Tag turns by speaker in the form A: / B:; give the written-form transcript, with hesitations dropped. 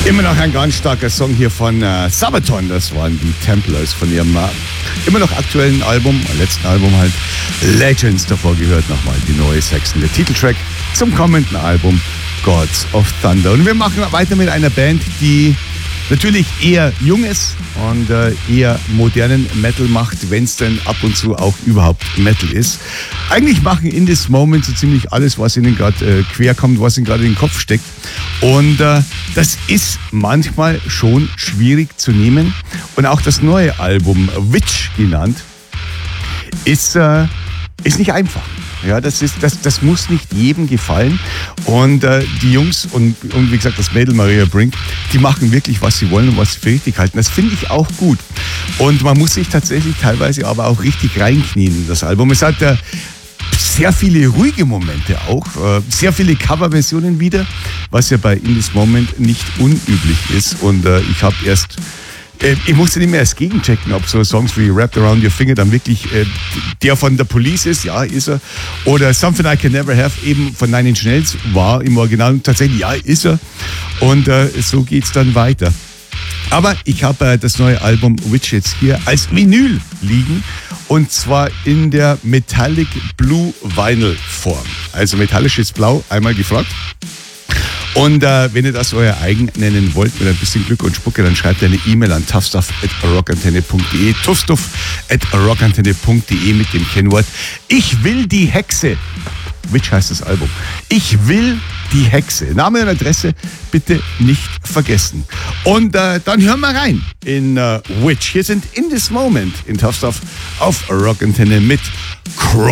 A: Immer noch ein ganz starker Song hier von Sabaton. Das waren die Templars von ihrem immer noch aktuellen Album, letzten Album halt, Legends. Davor gehört nochmal die neue Saxon, der Titeltrack zum kommenden Album Gods of Thunder. Und wir machen weiter mit einer Band, die natürlich eher jung ist und eher modernen Metal macht, wenn es denn ab und zu auch überhaupt Metal ist. Eigentlich machen In This Moment so ziemlich alles, was ihnen gerade quer kommt, was ihnen gerade in den Kopf steckt. Und das ist manchmal schon schwierig zu nehmen. Und auch das neue Album, Witch genannt, ist nicht einfach. Ja, das muss nicht jedem gefallen. Und die Jungs und wie gesagt das Mädel Maria Brink, die machen wirklich, was sie wollen und was sie für richtig halten. Das finde ich auch gut. Und man muss sich tatsächlich teilweise aber auch richtig reinknien in das Album. Es hat sehr viele ruhige Momente auch, sehr viele Coverversionen wieder, was ja bei In This Moment nicht unüblich ist. Und ich musste nicht mehr erst gegenchecken, ob so Songs wie Wrapped Around Your Finger dann wirklich der von der Police ist, ja, ist er. Oder Something I Can Never Have eben von Nine Inch Nails war im Original tatsächlich, ja, ist er. Und so geht's dann weiter. Aber ich habe das neue Album Witch jetzt hier als Vinyl liegen. Und zwar in der Metallic Blue Vinyl Form. Also metallisches Blau, einmal gefragt. Und wenn ihr das euer eigen nennen wollt, mit ein bisschen Glück und Spucke, dann schreibt eine E-Mail an toughstuff@rockantenne.de, toughstuff@rockantenne.de mit dem Kennwort Ich will die Hexe. Witch heißt das Album. Ich will die Hexe. Name und Adresse bitte nicht vergessen. Und dann hören wir rein in Witch. Hier sind In This Moment in Tough Stuff auf Rockantenne mit Crow.